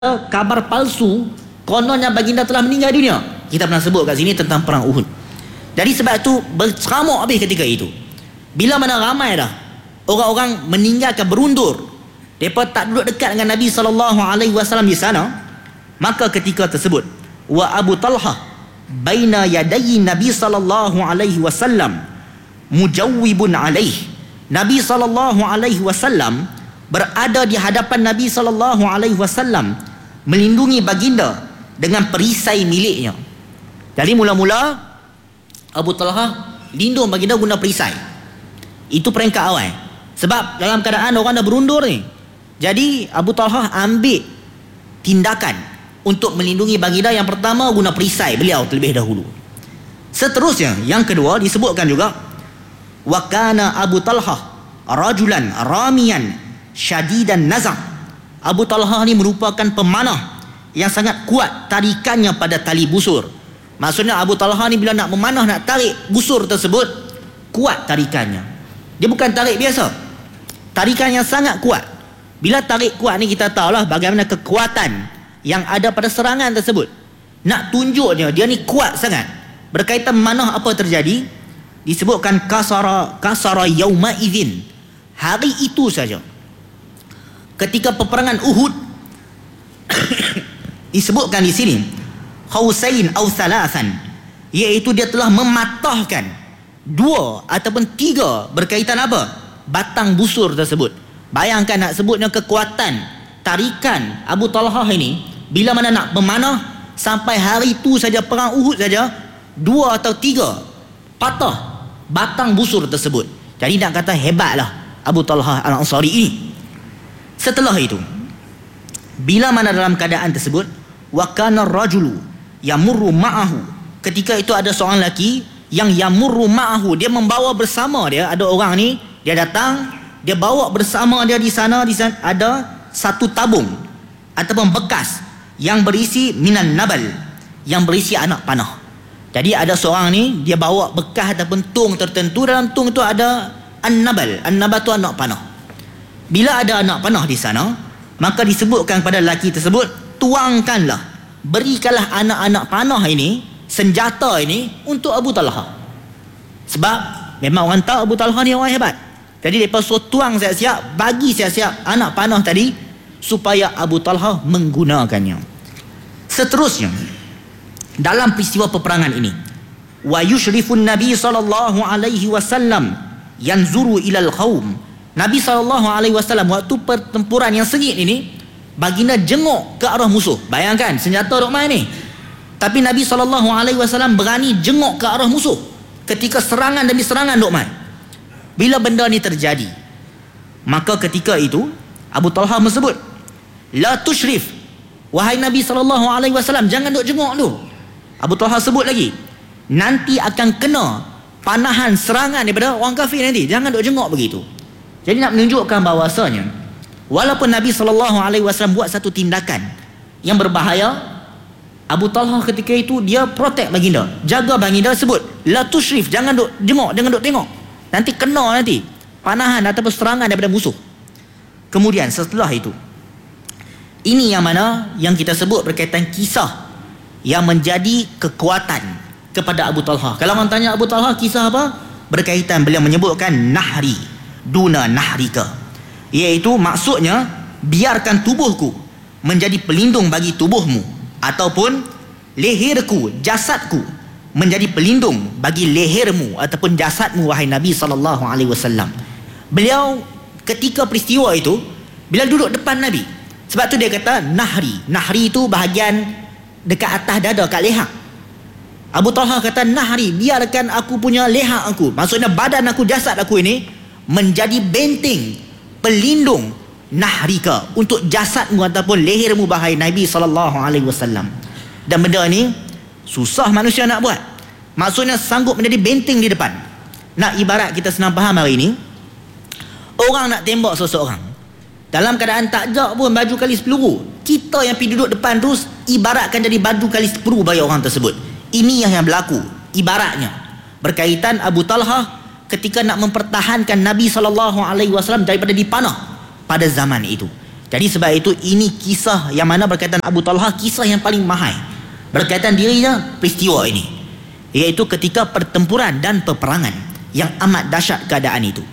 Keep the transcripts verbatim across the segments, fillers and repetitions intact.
kabar palsu kononnya baginda telah meninggal dunia. Kita pernah sebut kat sini tentang perang Uhud. Jadi sebab tu berceramuk habis ketika itu. Bila mana ramai dah orang-orang meninggalkan, berundur, mereka tak duduk dekat dengan Nabi sallallahu alaihi wasallam di sana, maka ketika tersebut wa Abu Talha baina yadayi Nabi sallallahu alaihi wasallam mujawwibun alaihi. Nabi sallallahu alaihi wasallam berada di hadapan Nabi sallallahu alaihi wasallam melindungi baginda dengan perisai miliknya. Jadi mula-mula Abu Talha lindung baginda guna perisai. Itu peringkat awal. Sebab dalam keadaan orang dah berundur ni. Jadi Abu Talha ambil tindakan untuk melindungi baginda. Yang pertama guna perisai beliau terlebih dahulu. Seterusnya yang kedua disebutkan juga wa kana Abu Talha rajulan ramiyan syadidan nazam. Abu Talha ni merupakan pemanah yang sangat kuat tarikannya pada tali busur. Maksudnya Abu Talha ni bila nak memanah, nak tarik busur tersebut, kuat tarikannya. Dia bukan tarik biasa, tarikan yang sangat kuat. Bila tarik kuat ni kita tahulah bagaimana kekuatan yang ada pada serangan tersebut. Nak tunjuknya dia ni kuat sangat. Berkaitan memanah apa terjadi, disebutkan kasara kasara yauma idzin. Hari itu saja, ketika peperangan Uhud, disebutkan di sini khausain au thalathan, iaitu dia telah mematahkan dua ataupun tiga berkaitan apa? Batang busur tersebut. Bayangkan nak sebutnya kekuatan tarikan Abu Talha ini bila mana nak memanah, sampai hari itu saja perang Uhud saja dua atau tiga patah batang busur tersebut. Jadi nak kata hebatlah Abu Talha Al-Ansari ini. Setelah itu, bila mana dalam keadaan tersebut, wa kana rajulu yamurru ma'ahu, ketika itu ada seorang lelaki yang yamurru ma'ahu, dia membawa bersama dia, ada orang ni, dia datang, dia bawa bersama dia di sana, di sana ada satu tabung ataupun bekas yang berisi minan nabal, yang berisi anak panah. Jadi ada seorang ni, dia bawa bekas ataupun tung tertentu, dalam tung itu ada an-nabal. An-nabal tu anak panah. Bila ada anak panah di sana, maka disebutkan kepada lelaki tersebut, tuangkanlah, berikanlah anak-anak panah ini, senjata ini untuk Abu Talha. Sebab memang orang tahu Abu Talha ni orang hebat. Jadi mereka suruh tuang siap-siap, bagi siap-siap anak panah tadi supaya Abu Talha menggunakannya. Seterusnya dalam peristiwa peperangan ini, wa yushrifun Nabi sallallahu alaihi wasallam yanzuru ilal qaum. Nabi sallallahu alaihi wasallam waktu pertempuran yang sengit ini, baginda jenguk ke arah musuh. Bayangkan senjata dok main ni, tapi Nabi sallallahu alaihi wasallam berani jenguk ke arah musuh ketika serangan demi serangan dok main. Bila benda ni terjadi, maka ketika itu Abu Talha menyebut, la tushrif, wahai Nabi sallallahu alaihi wasallam, jangan dok jenguk tu. Abu Talha sebut lagi, nanti akan kena panahan serangan daripada orang kafir nanti, jangan dok jenguk begitu. Jadi nak menunjukkan bahawasanya walaupun Nabi sallallahu alaihi wasallam buat satu tindakan yang berbahaya, Abu Talha ketika itu dia protect baginda, jaga baginda, sebut la tushrif, jangan duk jengok, jangan duk tengok, nanti kena nanti panahan ataupun serangan daripada musuh. Kemudian setelah itu, ini yang mana yang kita sebut berkaitan kisah yang menjadi kekuatan kepada Abu Talha. Kalau orang tanya Abu Talha kisah apa, berkaitan beliau menyebutkan nahri duna nahrika, iaitu maksudnya biarkan tubuhku menjadi pelindung bagi tubuhmu, ataupun leherku, jasadku menjadi pelindung bagi lehermu ataupun jasadmu, wahai Nabi sallallahu alaihi wasallam. Beliau ketika peristiwa itu, bila duduk depan Nabi, sebab tu dia kata nahri. Nahri itu bahagian dekat atas dada, kat leher. Abu Talha kata nahri, biarkan aku punya leher aku, maksudnya badan aku, jasad aku ini menjadi benteng pelindung nahrika untuk jasadmu ataupun lehermu, wahai Nabi sallallahu alaihi wasallam. Dan benda ni susah manusia nak buat. Maksudnya sanggup menjadi benteng di depan. Nak ibarat kita senang faham hari ini, orang nak tembak seseorang dalam keadaan tak jak pun baju kali sepeluru, kita yang pergi duduk depan terus ibaratkan jadi baju kali sepuluh bagi orang tersebut. Ini yang berlaku ibaratnya berkaitan Abu Talha ketika nak mempertahankan Nabi sallallahu alaihi wasallam daripada dipanah pada zaman itu. Jadi sebab itu ini kisah yang mana berkaitan Abu Talha, kisah yang paling mahal berkaitan dirinya peristiwa ini, iaitu ketika pertempuran dan peperangan yang amat dahsyat keadaan itu.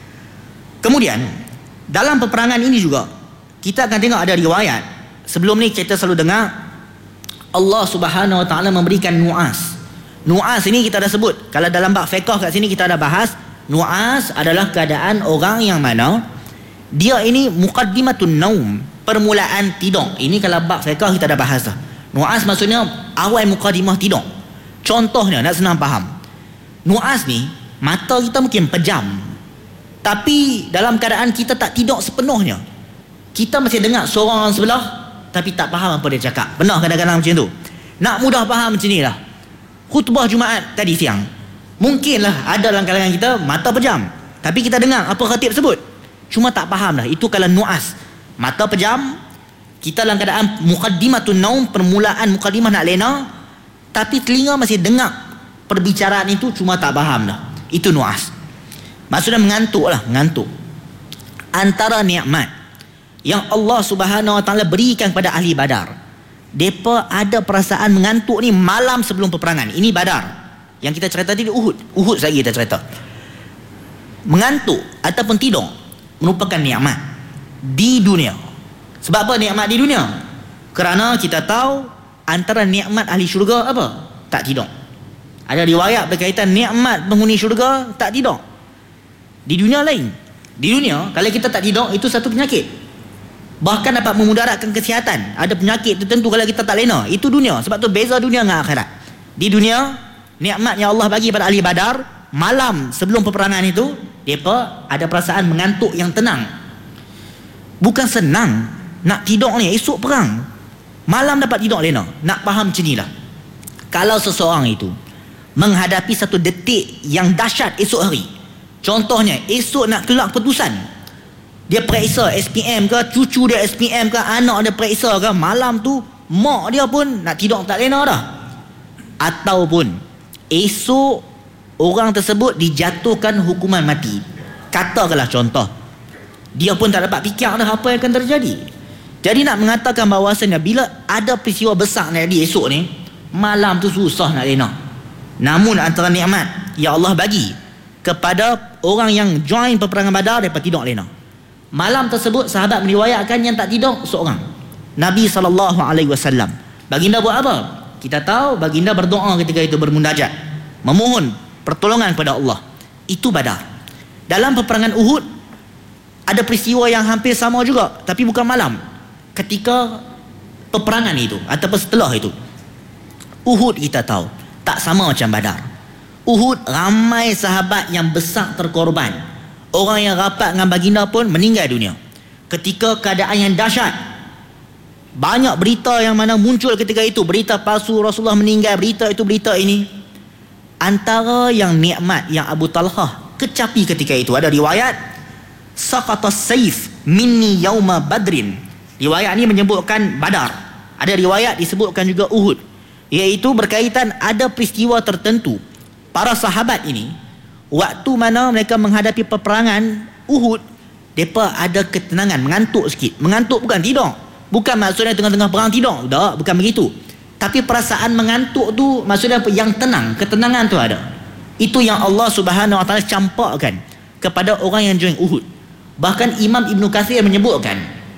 Kemudian dalam peperangan ini juga kita akan tengok ada riwayat. Sebelum ni kita selalu dengar Allah Subhanahu Wa Taala memberikan nuas. Nuas ini kita dah sebut. Kalau dalam bab fiqh kat sini kita ada bahas, nuas adalah keadaan orang yang mana dia ini muqaddimatun naum, permulaan tidur. Ini kalau bab fiqh kita dah bahas dah. Nuas maksudnya awal muqaddimah tidur. Contohnya nak senang faham. Nuas ni mata kita mungkin pejam, tapi dalam keadaan kita tak tidur sepenuhnya. Kita masih dengar suara orang sebelah tapi tak faham apa dia cakap. Benar kadang-kadang macam tu. Nak mudah faham macam ni lah. Khutbah Jumaat tadi siang, mungkinlah ada dalam kalangan kita mata pejam, tapi kita dengar apa khatib sebut, cuma tak faham lah. Itu kalau nuas, mata pejam, kita dalam keadaan muqaddimatun naum, permulaan muqaddimah nak lena, tapi telinga masih dengar perbicaraan itu, cuma tak faham lah. Itu nuas. Maksudnya mengantuk lah, mengantuk. Antara nikmat yang Allah Subhanahu Wa Taala berikan kepada ahli Badar, mereka ada perasaan mengantuk ni malam sebelum peperangan. Ini Badar. Yang kita cerita tadi Uhud. Uhud lagi kita cerita. Mengantuk ataupun tidur merupakan nikmat di dunia. Sebab apa nikmat di dunia? Kerana kita tahu antara nikmat ahli syurga apa? Tak tidur. Ada riwayat berkaitan nikmat penghuni syurga tak tidur. Di dunia lain. Di dunia kalau kita tak tidur itu satu penyakit. Bahkan dapat memudaratkan kesihatan. Ada penyakit tertentu kalau kita tak lena. Itu dunia. Sebab tu beza dunia dengan akhirat. Di dunia, nikmat yang Allah bagi pada ahli Badar, malam sebelum peperangan itu, mereka ada perasaan mengantuk yang tenang. Bukan senang nak tidur ni, esok perang. Malam dapat tidur lena. Nak faham macam inilah. Kalau seseorang itu menghadapi satu detik yang dahsyat esok hari. Contohnya, esok nak keluar keputusan. Dia periksa S P M ke, cucu dia S P M ke, anak dia periksa ke, malam tu mak dia pun nak tidur tak lena dah. Ataupun esok orang tersebut dijatuhkan hukuman mati. Katakanlah contoh, dia pun tak dapat fikir dah apa yang akan terjadi. Jadi nak mengatakan bahawasanya bila ada peristiwa besar nak jadi esok ni, malam tu susah nak lena. Namun antara nikmat yang Allah bagi kepada orang yang join peperangan Badar, mereka tidur lena. Malam tersebut sahabat meriwayatkan yang tak tidur seorang. Nabi sallallahu alaihi wasallam. Baginda buat apa? Kita tahu baginda berdoa ketika itu, bermunajat, memohon pertolongan kepada Allah. Itu Badar. Dalam peperangan Uhud ada peristiwa yang hampir sama juga, tapi bukan malam. Ketika peperangan itu ataupun setelah itu. Uhud kita tahu tak sama macam Badar. Uhud ramai sahabat yang besar terkorban. Orang yang rapat dengan baginda pun meninggal dunia. Ketika keadaan yang dahsyat, banyak berita yang mana muncul ketika itu, berita palsu Rasulullah meninggal, berita itu berita ini. Antara yang nikmat yang Abu Talha kecapi ketika itu, ada riwayat saqata sayf minni yauma badrin. Riwayat ini menyebutkan Badar. Ada riwayat disebutkan juga Uhud, iaitu berkaitan ada peristiwa tertentu. Para sahabat ini waktu mana mereka menghadapi peperangan Uhud, mereka ada ketenangan, mengantuk sikit. Mengantuk bukan tidur. Bukan maksudnya tengah-tengah perang tidur. Tak, bukan begitu. Tapi perasaan mengantuk tu maksudnya yang tenang, ketenangan tu ada. Itu yang Allah Subhanahu Wa Taala campakkan kepada orang yang join Uhud. Bahkan Imam Ibn Katsir menyebutkan,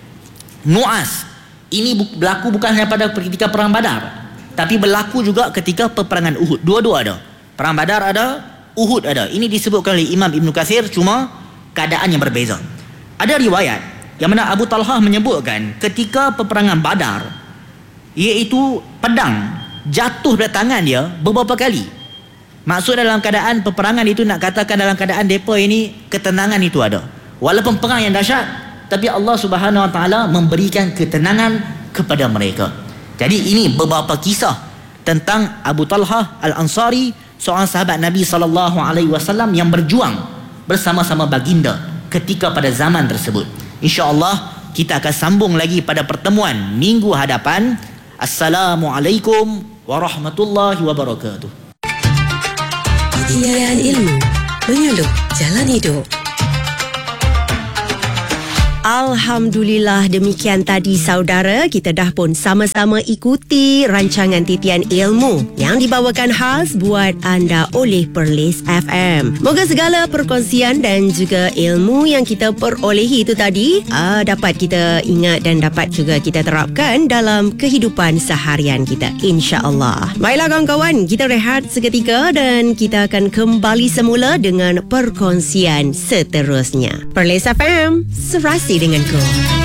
nuas ini berlaku bukan hanya pada ketika perang Badar, tapi berlaku juga ketika peperangan Uhud. Dua-dua ada. Perang Badar ada, Uhud ada. Ini disebutkan oleh Imam Ibn Katsir, cuma keadaan yang berbeza. Ada riwayat yang mana Abu Talha menyebutkan ketika peperangan Badar, iaitu pedang jatuh dari tangan dia beberapa kali. Maksud dalam keadaan peperangan itu nak katakan dalam keadaan mereka ini ketenangan itu ada. Walaupun perang yang dahsyat, tapi Allah Subhanahu Wa Taala memberikan ketenangan kepada mereka. Jadi ini beberapa kisah tentang Abu Talha Al-Ansari, seorang sahabat Nabi sallallahu alaihi wasallam yang berjuang bersama-sama baginda ketika pada zaman tersebut. Insya-Allah kita akan sambung lagi pada pertemuan minggu hadapan. Assalamualaikum warahmatullahi wabarakatuh. Tiada ilmu menyeluk jalan hidup. Alhamdulillah, demikian tadi saudara, kita dah pun sama-sama ikuti rancangan Titian Ilmu yang dibawakan khas buat anda oleh Perlis F M. Moga segala perkongsian dan juga ilmu yang kita perolehi itu tadi uh, dapat kita ingat dan dapat juga kita terapkan dalam kehidupan seharian kita, insya-Allah. Baiklah kawan-kawan, kita rehat seketika dan kita akan kembali semula dengan perkongsian seterusnya. Perlis F M, serasi denganku.